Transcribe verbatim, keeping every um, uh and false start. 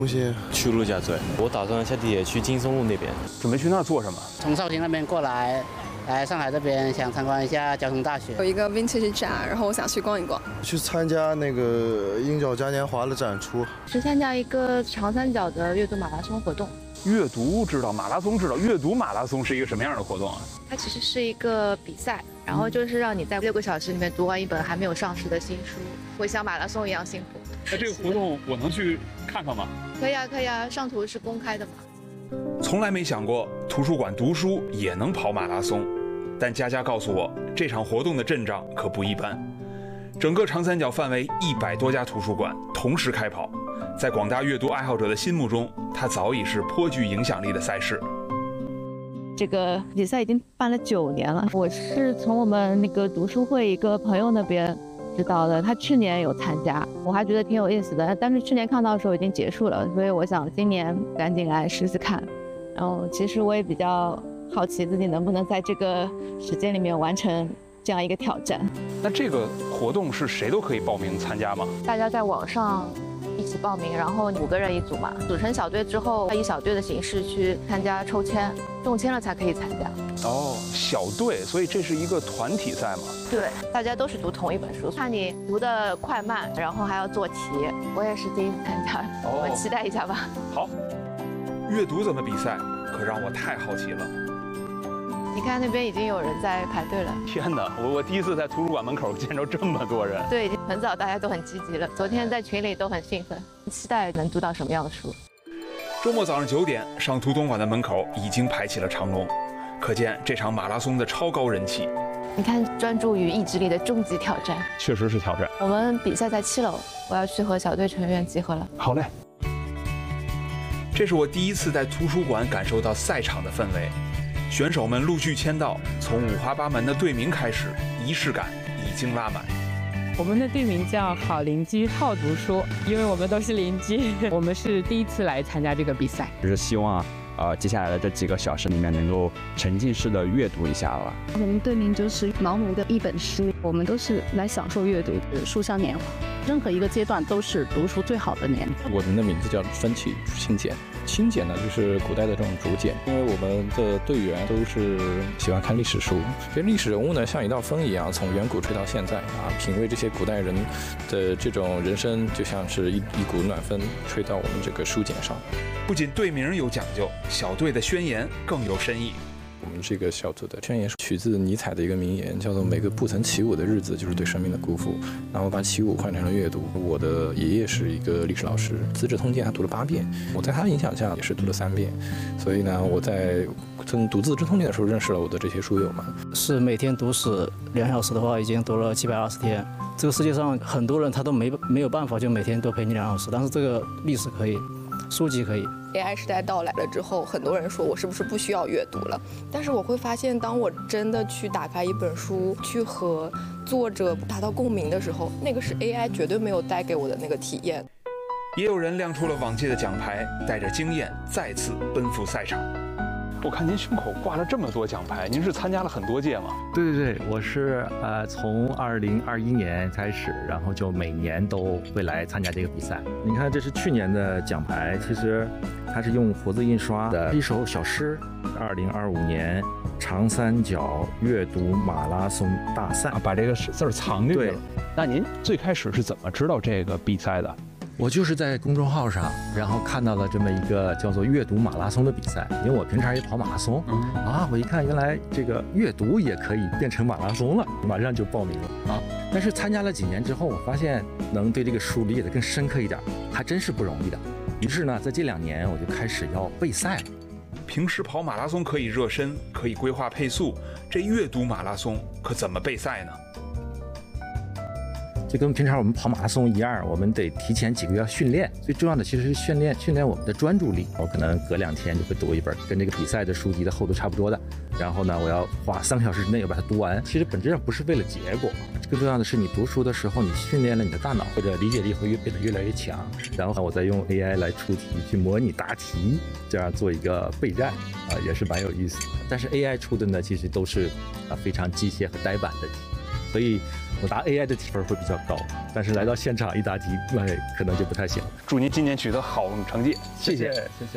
东西去陆家嘴，我打算下地铁去金松路那边。 准备去那儿做什么？ 从绍兴那边过来，来上海这边想参观一下交通大学。 有一个 vintage 展，然后我想去逛一逛。 去参加那个鹰角嘉年华的展出。 去参加一个长三角的阅读马拉松活动。 阅读知道，马拉松知道，阅读马拉松是一个什么样的活动啊？ 它其实是一个比赛，然后就是让你在六个小时里面读完一本还没有上市的新书，会像马拉松一样辛苦。 那这个活动我能去看看吗？ 可以啊，可以啊，上图是公开的嘛。 从来没想过图书馆读书也能跑马拉松，但佳佳告诉我，这场活动的阵仗可不一般。整个长三角范围一百多家图书馆同时开跑，在广大阅读爱好者的心目中，它早已是颇具影响力的赛事。 这个比赛已经办了九年了，我是从我们那个读书会一个朋友那边知道的，他去年有参加，我还觉得挺有意思的，但是去年看到的时候已经结束了，所以我想今年赶紧来试试看。然后其实我也比较好奇自己能不能在这个时间里面完成这样一个挑战。 那这个活动是谁都可以报名参加吗？ 大家在网上一起报名，然后五个人一组嘛，组成小队之后，以小队的形式去参加抽签，中签了才可以参加。 哦，小队，所以这是一个团体赛吗？ 对，大家都是读同一本书，看你读的快慢，然后还要做题。我也是第一次参加， 哦、 我们期待一下吧。 好，阅读怎么比赛，可让我太好奇了。 你看那边已经有人在排队了。 天哪，我我第一次在图书馆门口见着这么多人。 对，已经很早，大家都很积极了。昨天在群里都很兴奋，期待能读到什么样的书。 周末早上九点，上图东馆的门口已经排起了长龙，可见这场马拉松的超高人气。 你看，专注于意志力的终极挑战， 确实是挑战。 我们比赛在七楼，我要去和小队成员集合了。 好嘞。这是我第一次在图书馆感受到赛场的氛围。选手们陆续签到，从五花八门的队名开始，仪式感已经拉满。 我们的队名叫好邻居好读书，因为我们都是邻居。我们是第一次来参加这个比赛， 就是希望呃接下来的这几个小时里面能够沉浸式的阅读一下了。 我们队名就是毛姆的一本书，我们都是来享受阅读的书香年华。任何一个阶段都是读书最好的年。 我们的名字叫分体清简。清简呢，就是古代的这种竹简，因为我们的队员都是喜欢看历史书，这历史人物呢像一道风一样，从远古吹到现在啊，品味这些古代人的这种人生，就像是一一股暖风吹到我们这个书简上。 不仅队名有讲究，小队的宣言更有深意。 我们这个小组的宣言是取自尼采的一个名言，叫做每个不曾起舞的日子就是对生命的辜负。然后把起舞换成了阅读。我的爷爷是一个历史老师，《资治通鉴》他读了八遍，我在他的影响下也是读了三遍。所以呢，我在从读《资治通鉴》的时候认识了我的这些书友们。 是每天读史两小时的话，已经读了七百二十天。这个世界上很多人他都没没有办法就每天都陪你两小时，但是这个历史可以，书籍可以。 A I 时代到来了之后，很多人说我是不是不需要阅读了？但是我会发现，当我真的去打开一本书，去和作者达到共鸣的时候，那个是 A I 绝对没有带给我的那个体验。 也有人亮出了往届的奖牌，带着经验再次奔赴赛场。我看您胸口挂了这么多奖牌，您是参加了很多届吗？ 对对对，我是呃从二零二一年开始，然后就每年都会来参加这个比赛。你看，这是去年的奖牌，其实它是用活字印刷的一首小诗。二零二五年长三角阅读马拉松大赛， 啊、把这个字儿藏进去了。那您最开始是怎么知道这个比赛的？ 我就是在公众号上，然后看到了这么一个叫做阅读马拉松的比赛，因为我平常也跑马拉松，嗯、啊，我一看原来这个阅读也可以变成马拉松了，马上就报名了啊。但是参加了几年之后，我发现能对这个书理解的更深刻一点，还真是不容易的。于是呢，在这两年我就开始要备赛了。 平时跑马拉松可以热身，可以规划配速，这阅读马拉松可怎么备赛呢？ 就跟平常我们跑马拉松一样，我们得提前几个月训练。最重要的其实是训练训练我们的专注力。我可能隔两天就会读一本跟这个比赛的书籍的厚度差不多的，然后呢，我要花三个小时之内要把它读完。其实本质上不是为了结果，更重要的是你读书的时候，你训练了你的大脑，或者理解力会越变得越来越强。然后我再用 A I 来出题，去模拟答题，这样做一个备战啊，也是蛮有意思的。但是 A I 出的呢，其实都是啊非常机械和呆板的题。 所以我答 A I 的题分会比较高，但是来到现场一答题，那可能就不太行。 祝您今年取得好成绩， 谢谢， 谢谢。